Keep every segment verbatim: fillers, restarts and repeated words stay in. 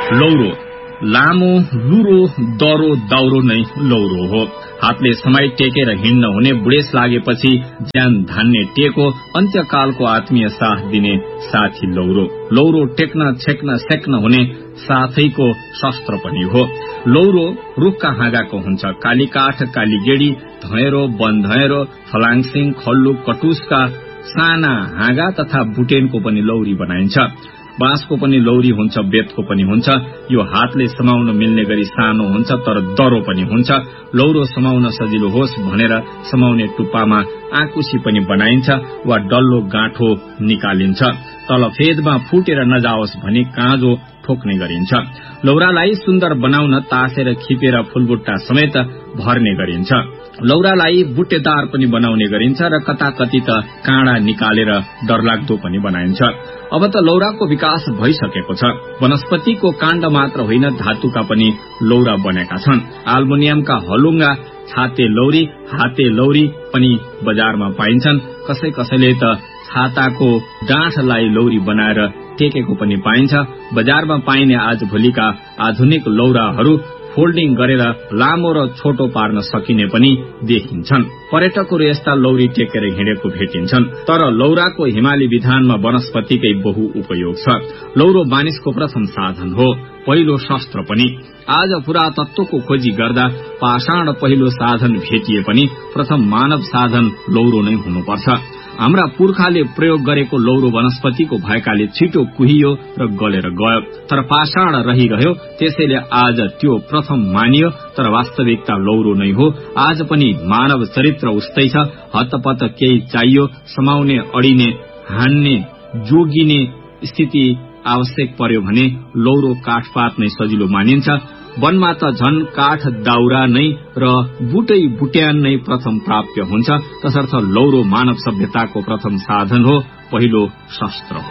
लौरो लामो लुरो दरो दाउरो नै लौरो हो। हातले समाई टेकेर हिँड्न हुने बुढेस लागेपछि ज्यान धान्ने टेको, अन्त्यकालको आत्मीय साथ दिने साथी लौरो। लौरो टेक्न छेक्न सेक्न हुने साथैको शस्त्र पनि हो। लौरो रुखका हाँगाको हुन्छ। कालीकाठ, कालीगेडी, धयरो, बनधयरो, फलाङसिङ, खल्लु, कटुसका साना हाँगा तथा बुटेनको पनि लौरी बनाइन्छ। बाँसको पनि लौरी हुन्छ, बेतको पनि हुन्छ। यो हातले समाउन मिल्ने गरी सानो हुन्छ तर दरो पनि हुन्छ। लौरो समाउन सजिलो होस् भनेर समाउने टुप्पामा आकुशी पनि बनाइन्छ वा डल्लो गाँठो निकालिन्छ। तलफेदमा फुटेर नजाओस् भनी काँजो ठोक्ने गरिन्छ। लौरालाई सुन्दर बनाउन तासेर खिपेर फूलबुट्टा समेत भर्ने गरिन्छ। लौरालाई बुट्टेदार पनि बनाउने गरिन्छ र कता कति त काँडा निकालेर डरलाग्दो पनि बनाइन्छ। अब त लौराको विकास भइसकेको छ। वनस्पतिको काण्ड मात्र होइन, धातुका पनि लौरा बनेका छन्। आल्मुनियमका हलुङ्गा, छाते लौरी, हाते लौरी पनि बजारमा पाइन्छन्। कसै कसैले त छाताको डाँठलाई लौरी बनाएर टेकेको पनि पाइन्छ। बजारमा पाइने आजभोलिका आधुनिक लौराहरू फोल्डिङ गरेर लामो र छोटो पार्न सकिने पनि देखिन्छन्। पर्यटकहरू यस्ता लौरी टेकेर हिँडेको भेटिन्छन्। तर लौराको हिमाली विधानमा वनस्पतिकै बहु उपयोग छ। लौरो मानिसको प्रथम साधन हो, पहिलो शस्त्र पनि। आज पुरातत्वको खोजी गर्दा पाषाण पहिलो साधन भेटिए पनि प्रथम मानव साधन लौरो नै हुनुपर्छ। हाम्रा पुर्खाले प्रयोग गरेको लौरो वनस्पतिको भएकाले छिटो कुहियो र गलेर गयो। तर पाषाण रहिरह्यो, त्यसैले आज त्यो प्रथम मानियो। तर वास्तविकता लौरो नै हो। आज पनि मानव चरित्र उस्तै छ। हतपत केही चाहियो, समाउने, अडिने, हान्ने, जोगिने स्थिति आवश्यक पर्यो भने लौरो काठपात नै सजिलो मानिन्छ। वनमा त झन काठ दाउरा नै र बुटै बुट्यान नै प्रथम प्राप्य हुन्छ। तसर्थ लौरो मानव सभ्यताको प्रथम साधन हो, पहिलो शस्त्र हो।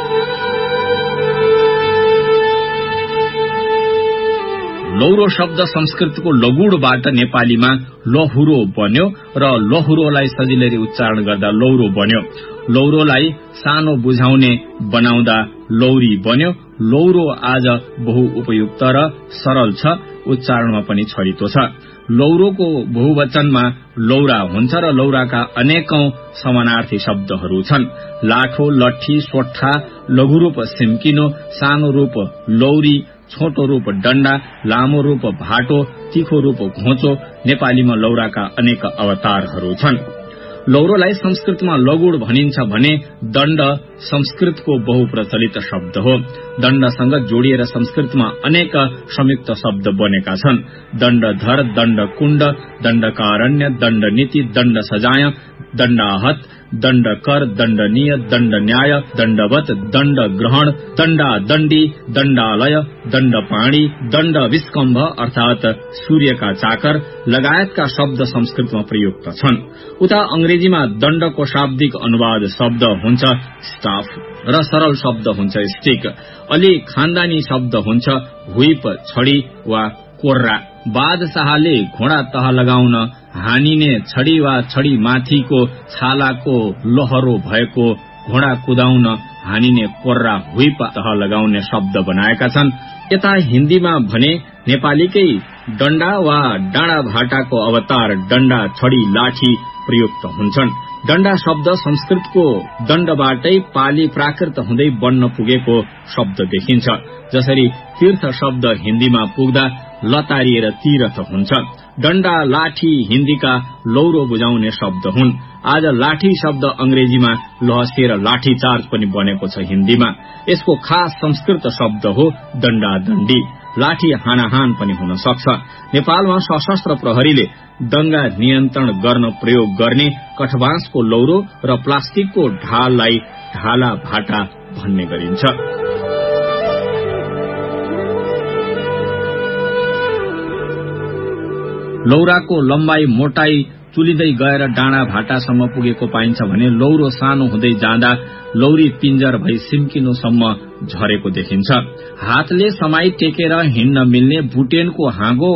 लौरो शब्द संस्कृतको लगुडबाट नेपालीमा लहुरो बन्यो र लहुरोलाई सजिलै उच्चारण गर्दा लौरो बन्यो। लौरोलाई सानो बुझाउने बनाउँदा लौरी बन्यो। लौरो आज बहु उपयुक्त र सरल छ, उच्चारणमा पनि छरितो छ। लौरोको बहुवचनमा लौरा हुन्छ र लौराका अनेकौं समानार्थी शब्दहरू छन्। लाठो, लट्ठी, सोठा, लघु रूप सिम्किनो, सानो रूप लौरी, छोटो रूप डण्डा, लामो रूप भाटो, तीखो रूप घोचो। नेपालीमा लौराका अनेक अवतारहरू छन्। लौरोलाई संस्कृतमा लगुड भनिन्छ भने दण्ड संस्कृतको बहुप्रचलित शब्द हो। दण्डसँग जोडिएर संस्कृतमा अनेक संयुक्त शब्द बनेका छन्। दण्डधर, दण्डकुण्ड, दण्डकारण्य, दण्डनीति, दण्ड सजाय, दण्डाहत, दण्डकर, दण्डनीय, दण्डन्याय, दण्डवत, दण्ड ग्रहण, दण्डादण्डी, दण्डालय, दण्डपाणी, दण्ड विस्कम्भ अर्थात सूर्यका चाकर लगायतका शब्द संस्कृतमा प्रयुक्त छन्। उता अंग्रेजीमा दण्डको शाब्दिक अनुवाद शब्द हुन्छ स्टाफ र सरल शब्द हुन्छ स्टिक। अलि खानदानी शब्द हुन्छ व्हिप, छडी वा कोर्रा। बादशाहले घोडा तह लगाउन हानिने छडी वा छडी माथिको छालाको लहरो भएको घोडा कुदाउन हानिने कोर्रा व्हिप तह लगाउने शब्द बनाएका छन्। यता हिन्दीमा भने नेपालीकै डण्डा वा डाँडा भाटाको अवतार डण्डा, छडी, लाठी प्रयुक्त हुन्छन्। डण्डा शब्द संस्कृतको दण्डबाटै पाली प्राकृत हुँदै बन्न पुगेको शब्द देखिन्छ। जसरी तीर्थ शब्द हिन्दीमा पुग्दा लतारिएर तीर्थ हुन्छ। डण्डा, लाठी हिन्दीका लौरो बुझाउने शब्द हुन्। आज लाठी शब्द अंग्रेजीमा लहसिएर लाठी चार्ज पनि बनेको छ हिन्दीमा। यसको खास संस्कृत शब्द हो दण्डादण्डी। लाठी हानाहान पनि हुन सक्छ। नेपालमा सशस्त्र प्रहरीले दंगा नियन्त्रण गर्न प्रयोग गर्ने कठबाँसको लौरो र प्लास्टिकको ढाललाई ढाला भाटा भन्ने गरिन्छ। लौराको लम्बाई मोटाई चुलिँदै गएर डाँडा भाटासम्म पुगेको पाइन्छ भने लौरो सानो हुँदै जाँदा लौरी पिञ्जर भई सिम्किनोसम्म झरेको देखिन्छ। हातले समाई टेकेर हिँड्न मिल्ने बुटेनको हाँगो वा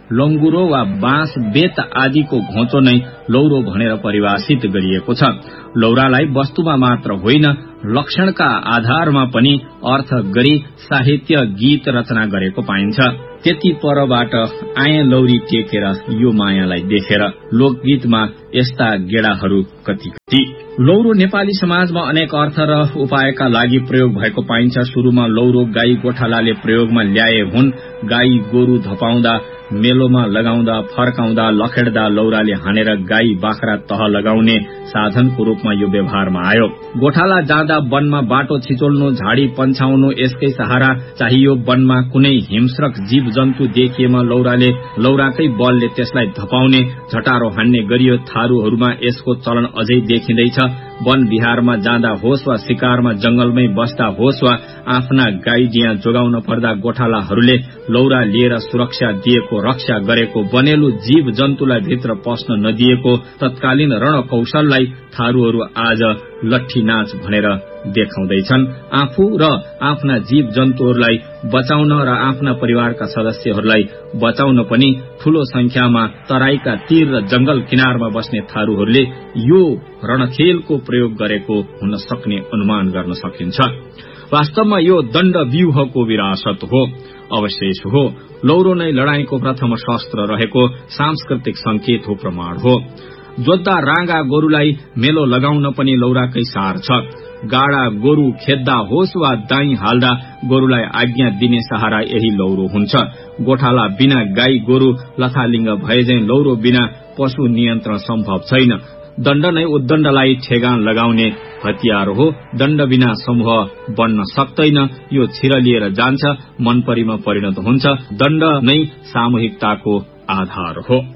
लङ्गुरो वा बाँस बेत आदिको घोचो नै लौरो भनेर परिभाषित गरिएको छ। लौरालाई वस्तुमा मात्र होइन लक्षणका आधारमा पनि अर्थ गरी साहित्य गीत रचना गरेको पाइन्छ। त्यति परबाट आए लौरी टेकेर यो मायालाई देखेर लोकगीतमा यस्ता गेडाहरू कति कति। लौरो नेपाली समाजमा अनेक अर्थ र उपायका लागि प्रयोग भएको पाइन्छ। सुरुमा लौरो गाई गोठालाले प्रयोगमा ल्याए हुन्। गाई गोरु धपाउँदा, मेलोमा लगाउँदा, फर्काउँदा, लखेड्दा लौराले हानेर गाई बाख्रा तह लगाउने साधनको रूपमा यो व्यवहारमा आयो। गोठाला जाँदा वनमा बाटो छिचोल्नु, झाडी पन्छाउनु यसकै सहारा चाहियो। वनमा कुनै हिंस्रक जीव जन्तु देखिएमा लौराले लौराकै बलले त्यसलाई धपाउने, झटारो हान्ने गरियो। थारूहरूमा यसको चलन अझै देखिँदैछ। वन बिहारमा जाँदा होस् वा शिकारमा जंगलमै बस्दा होस् वा आफ्ना गाई दिया जोगाउन पर्दा गोठालाहरूले लौरा लिएर सुरक्षा दिएको, रक्षा गरेको, बनेलु जीव जन्तुलाई भित्र पस्न नदिएको तत्कालीन रणकौशललाई थारूहरू आज लट्ठी नाच भनेर देखाउँदैछन्। आफू र आफ्ना जीव जन्तुहरूलाई बचाउन र आफ्ना परिवारका सदस्यहरूलाई बचाउन पनि ठूलो संख्यामा तराईका तीर र जंगल किनारमा बस्ने थारूहरूले यो रणखेलको प्रयोग गरेको हुन सक्ने अनुमान गर्न सकिन्छ। वास्तवमा यो दण्ड व्यूहको विरासत हो, अवशेष हो। लौरो नै लडाईँको प्रथम शस्त्र रहेको सांस्कृतिक संकेत हो, प्रमाण हो। जोद्धा राँगा गोरुलाई मेलो लगाउन पनि लौराकै सार छ। गाडा गोरु खेद्दा होस् वा दाई हाल्दा गोरुलाई आज्ञा दिने सहारा यही लौरो हुन्छ। गोठाला बिना गाई गोरु लथालिङ्ग भएझै लौरो बिना पशु नियन्त्रण सम्भव छैन। दण्ड नै उद्दण्डलाई ठेगान लगाउने हतियार हो। दण्ड बिना समूह बन्न सक्दैन। यो छिरलिएर जान्छ, मनपरीमा परिणत हुन्छ। दण्ड नै सामूहिकताको आधार हो।